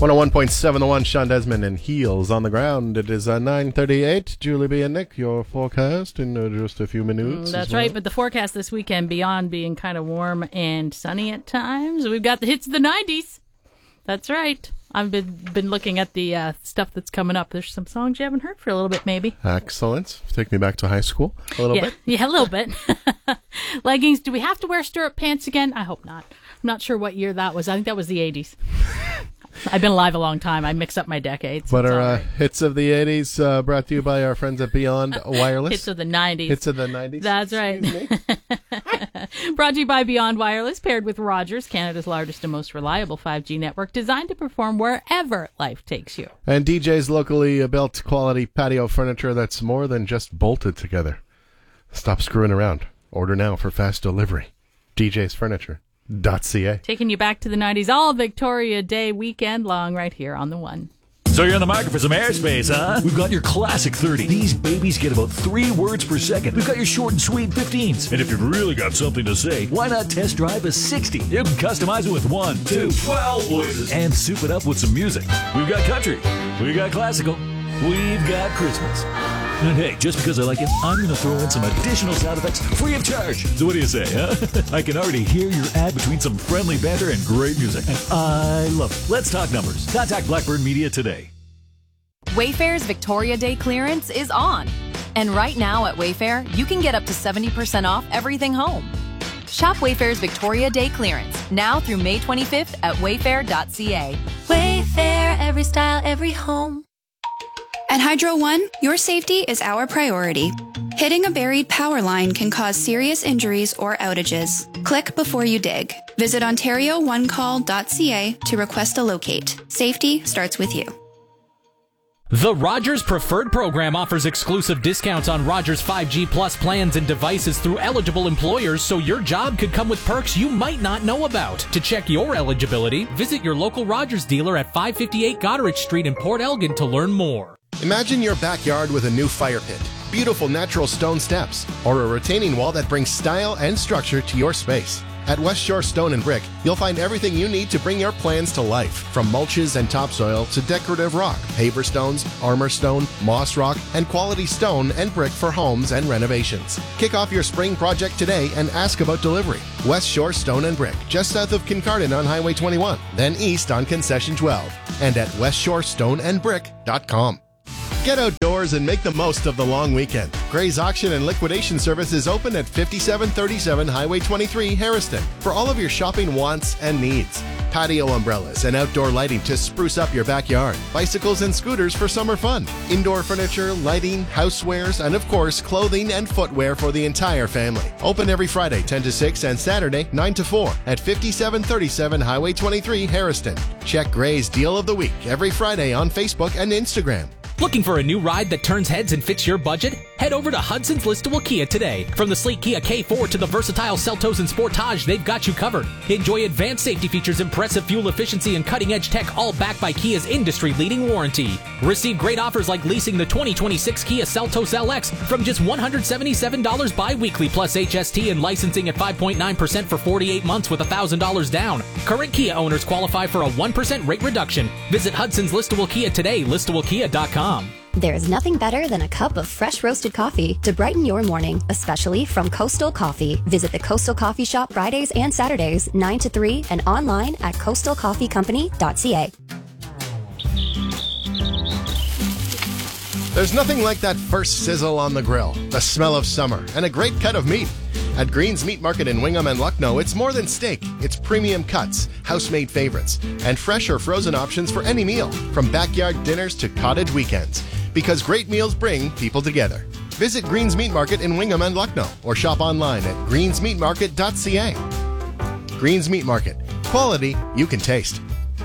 101.7 The One, Sean Desmond and Heels on the Ground. It is 9:38. Julie B. and Nick, your forecast in just a few minutes. That's right, but the forecast this weekend, beyond being kind of warm and sunny at times, we've got the hits of the 90s. That's right. I've been looking at the stuff that's coming up. There's some songs you haven't heard for a little bit, maybe. Excellent. Take me back to high school a little bit. Yeah, a little bit. Leggings. Do we have to wear stirrup pants again? I hope not. I'm not sure what year that was. I think that was the 80s. I've been alive a long time. I mix up my decades. But our hits of the 80s brought to you by our friends at Beyond Wireless. Hits of the 90s. Hits of the 90s. That's right. Brought to you by Beyond Wireless, paired with Rogers, Canada's largest and most reliable 5G network, designed to perform wherever life takes you. And DJ's locally built quality patio furniture that's more than just bolted together. Stop screwing around. Order now for fast delivery. DJ's Furniture. .ca. Taking you back to the 90s all Victoria Day weekend long right here on The One. So you're in the market for some airspace, huh? We've got your classic 30. These babies get about 3 words per second. We've got your short and sweet 15s. And if you've really got something to say, why not test drive a 60? You can customize it with 1, 2, 12 voices. And soup it up with some music. We've got country. We've got classical. We've got Christmas. And hey, just because I like it, I'm going to throw in some additional sound effects free of charge. So what do you say, huh? I can already hear your ad between some friendly banter and great music. And I love it. Let's talk numbers. Contact Blackburn Media today. Wayfair's Victoria Day clearance is on. And right now at Wayfair, you can get up to 70% off everything home. Shop Wayfair's Victoria Day clearance now through May 25th at wayfair.ca. Wayfair, every style, every home. At Hydro One, your safety is our priority. Hitting a buried power line can cause serious injuries or outages. Click before you dig. Visit OntarioOneCall.ca to request a locate. Safety starts with you. The Rogers Preferred program offers exclusive discounts on Rogers 5G Plus plans and devices through eligible employers, so your job could come with perks you might not know about. To check your eligibility, visit your local Rogers dealer at 558 Goderich Street in Port Elgin to learn more. Imagine your backyard with a new fire pit, beautiful natural stone steps, or a retaining wall that brings style and structure to your space. At West Shore Stone and Brick, you'll find everything you need to bring your plans to life, from mulches and topsoil to decorative rock, paver stones, armor stone, moss rock, and quality stone and brick for homes and renovations. Kick off your spring project today and ask about delivery. West Shore Stone and Brick, just south of Kincardine on Highway 21, then east on Concession 12, and at westshorestoneandbrick.com. Get outdoors and make the most of the long weekend. Gray's Auction and Liquidation Service is open at 5737 Highway 23, Harriston, for all of your shopping wants and needs. Patio umbrellas and outdoor lighting to spruce up your backyard. Bicycles and scooters for summer fun. Indoor furniture, lighting, housewares, and of course, clothing and footwear for the entire family. Open every Friday 10 to 6 and Saturday 9 to 4 at 5737 Highway 23, Harriston. Check Gray's Deal of the Week every Friday on Facebook and Instagram. Looking for a new ride that turns heads and fits your budget? Head over to Hudson's Listowel Kia today. From the sleek Kia K4 to the versatile Seltos and Sportage, they've got you covered. Enjoy advanced safety features, impressive fuel efficiency, and cutting-edge tech, all backed by Kia's industry-leading warranty. Receive great offers like leasing the 2026 Kia Seltos LX from just $177 bi-weekly plus HST and licensing at 5.9% for 48 months with $1,000 down. Current Kia owners qualify for a 1% rate reduction. Visit Hudson's Listowel Kia today, listowelkia.com. There's nothing better than a cup of fresh roasted coffee to brighten your morning, especially from Coastal Coffee. Visit the Coastal Coffee Shop Fridays and Saturdays, 9 to 3, and online at coastalcoffeecompany.ca. There's nothing like that first sizzle on the grill, the smell of summer, and a great cut of meat. At Green's Meat Market in Wingham and Lucknow, it's more than steak. It's premium cuts, house-made favorites, and fresh or frozen options for any meal, from backyard dinners to cottage weekends. Because great meals bring people together. Visit Green's Meat Market in Wingham and Lucknow, or shop online at greensmeatmarket.ca. Green's Meat Market. Quality you can taste.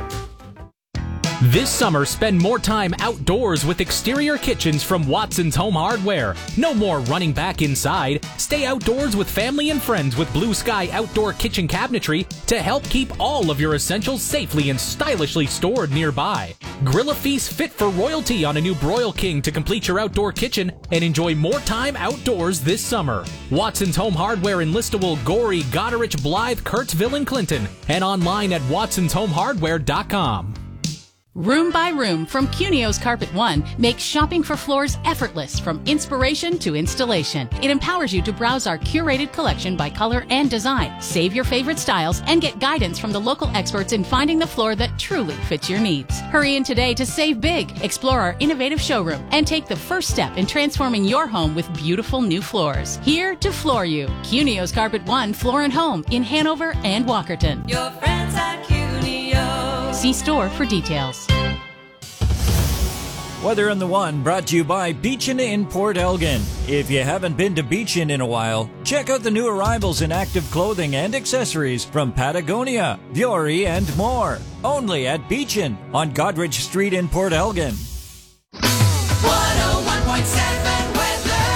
This summer, spend more time outdoors with exterior kitchens from Watson's Home Hardware. No more running back inside. Stay outdoors with family and friends with Blue Sky Outdoor Kitchen Cabinetry to help keep all of your essentials safely and stylishly stored nearby. Grill a feast fit for royalty on a new Broil King to complete your outdoor kitchen and enjoy more time outdoors this summer. Watson's Home Hardware in Listowel, Gorey, Goderich, Blythe, Kurtzville, and Clinton, and online at watsonshomehardware.com. Room by Room from Cunio's Carpet One makes shopping for floors effortless from inspiration to installation. It empowers you to browse our curated collection by color and design, save your favorite styles, and get guidance from the local experts in finding the floor that truly fits your needs. Hurry in today to save big, explore our innovative showroom, and take the first step in transforming your home with beautiful new floors. Here to floor you. Cunio's Carpet One Floor and Home in Hanover and Walkerton. Your friends at Cunio. See store for details. Weather on the One brought to you by Beechin in Port Elgin. If you haven't been to Beechin in a while, check out the new arrivals in active clothing and accessories from Patagonia, Vuori, and more. Only at Beechin on Godrich Street in Port Elgin. 101.7 weather.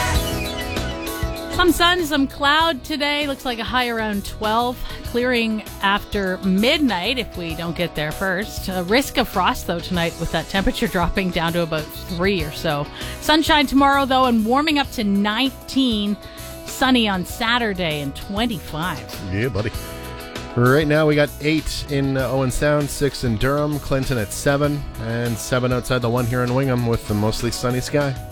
Some sun, some cloud today. Looks like a high around 12. Clearing after midnight if we don't get there first. A risk of frost, though, tonight with that temperature dropping down to about 3 or so. Sunshine tomorrow, though, and warming up to 19. Sunny on Saturday and 25. Yeah, buddy. Right now we got 8 in Owen Sound, 6 in Durham, Clinton at 7, and 7 outside the One here in Wingham with the mostly sunny sky.